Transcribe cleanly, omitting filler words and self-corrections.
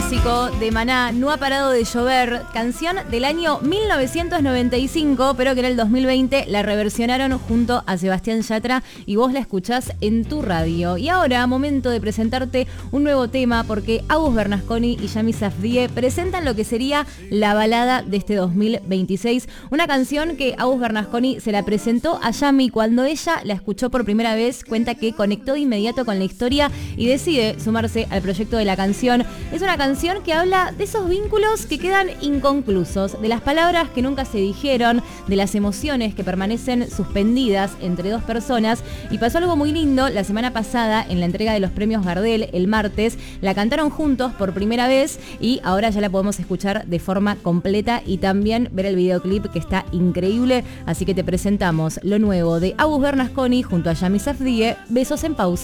clásico de Maná, No ha parado de llover, canción del año 1995, pero que en el 2020 la reversionaron junto a Sebastián Yatra y vos la escuchás en tu radio. Y ahora, momento de presentarte un nuevo tema, porque Agus Bernasconi y Yami Safdie presentan lo que sería la balada de este 2026. Una canción que Agus Bernasconi se la presentó a Yami cuando ella la escuchó por primera vez. Cuenta que conectó de inmediato con la historia y decide sumarse al proyecto de la canción. Es una canción que habla de esos vínculos que quedan inconclusos, de las palabras que nunca se dijeron, de las emociones que permanecen suspendidas entre dos personas. Y pasó algo muy lindo la semana pasada en la entrega de los premios Gardel, el martes. La cantaron juntos por primera vez y ahora ya la podemos escuchar de forma completa y también ver el videoclip, que está increíble. Así que te presentamos lo nuevo de Agus Bernasconi junto a Yami Safdie. Besos en pausa.